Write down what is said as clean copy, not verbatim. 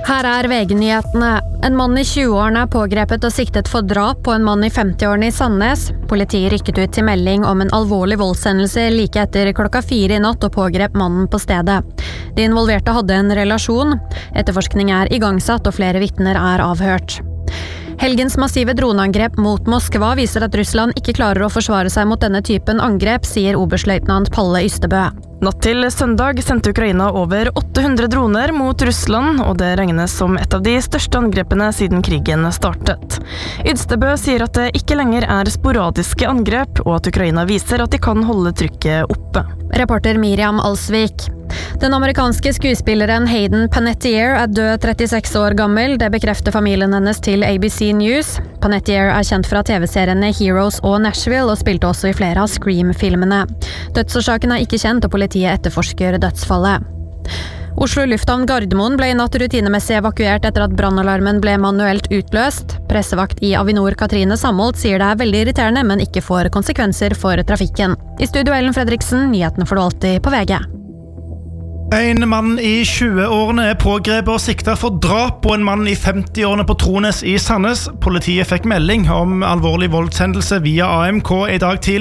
Her VG-nyhetene. En mann I 20-årene pågrepet og siktet for drap på en mann I 50-årene I Sandnes. Politiet rykket ut til melding om en alvorlig voldshendelse like etter 4:00 I natt og pågrep mannen på stedet. De involverte hadde en relasjon. Etterforskning igangsatt og flere vitner avhørt. Helgens massive droneangrep mot Moskva viser at Russland ikke klarer å forsvare seg mot denne typen angrep, sier oberstløytnant Palle Ystebø. Natt til søndag sendte Ukraina over 800 droner mot Russland, og det regnes som et av de største angrepene siden krigen startet. Ystebø sier at det ikke lenger sporadiske angrep, og at Ukraina viser at de kan holde trykket oppe. Reporter Miriam Alsvik. Den amerikanske skuespilleren Hayden Panettiere død 36 år gammel, det bekrefter familien hennes til ABC News. Panettiere kjent fra TV-seriene Heroes og Nashville, og spilte også I flere av Scream-filmene. Dødsårsaken ikke kjent, og politiet etterforsker dødsfallet. Oslo Lufthavn Gardermoen ble I natt rutinemessig evakuert etter at brannalarmen ble manuelt utløst. Pressevakt I Avinor Katrine Samholt sier det veldig irriterende, men ikke får konsekvenser for trafikken. I studio Ellen Fredriksen, nyhetene får du alltid på VG. En mann I 20-årene pågrepet og siktet for drap på en mann I 50-årene på Trones I Sandnes. Politiet fikk melding om alvorlig voldshendelse via AMK I dag tidlig.